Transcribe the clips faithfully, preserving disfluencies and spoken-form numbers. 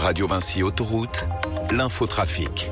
Radio Vinci Autoroute, l'infotrafic.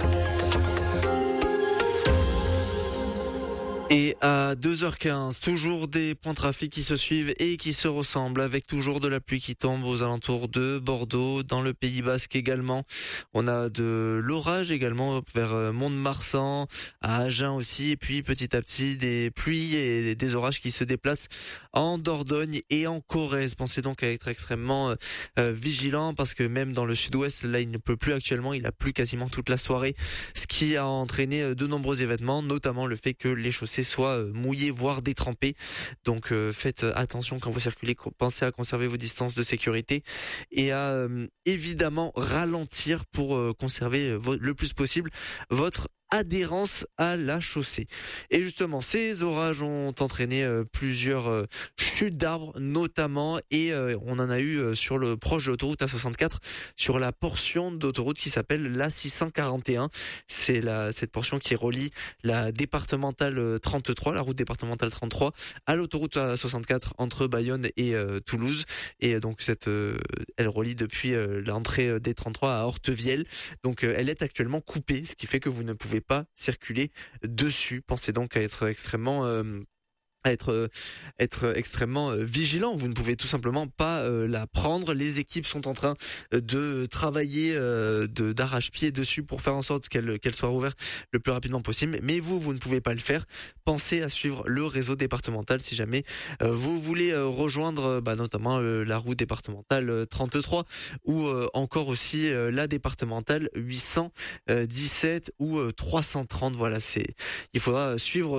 Et à deux heures quinze, toujours des points de trafic qui se suivent et qui se ressemblent, avec toujours de la pluie qui tombe aux alentours de Bordeaux, dans le Pays Basque également. On a de l'orage également vers Mont-de-Marsan, à Agen aussi, et puis petit à petit des pluies et des orages qui se déplacent en Dordogne et en Corrèze. Pensez donc à être extrêmement euh, vigilant, parce que même dans le sud-ouest, là il ne pleut plus actuellement, il a plu quasiment toute la soirée, ce qui a entraîné de nombreux événements, notamment le fait que les chaussées soit mouillé, voire détrempé. Donc euh, faites attention quand vous circulez, pensez à conserver vos distances de sécurité et à euh, évidemment ralentir pour euh, conserver vo- le plus possible votre adhérence à la chaussée. Et justement, ces orages ont entraîné euh, plusieurs euh, chutes d'arbres notamment, et euh, on en a eu euh, sur le proche de l'autoroute A soixante-quatre, sur la portion d'autoroute qui s'appelle l'A six cent quarante et un. C'est la cette portion qui relie la départementale trente-trois, la route départementale trente-trois, à l'autoroute A soixante-quatre entre Bayonne et euh, Toulouse. Et donc cette euh, elle relie depuis euh, l'entrée des trente-trois à Hortevielle. Donc euh, elle est actuellement coupée, ce qui fait que vous ne pouvez pas circuler dessus. Pensez donc à être extrêmement euh, à être euh, être extrêmement euh, vigilant. Vous ne pouvez tout simplement pas euh, la prendre. Les équipes sont en train euh, de travailler euh, de d'arrache-pied dessus pour faire en sorte qu'elle qu'elle soit rouverte le plus rapidement possible. Mais vous, vous ne pouvez pas le faire. Pensez à suivre le réseau départemental si jamais euh, vous voulez euh, rejoindre bah, notamment euh, la route départementale trente-trois, ou euh, encore aussi euh, la départementale huit cent dix-sept ou euh, trois cent trente. Voilà, c'est il faudra suivre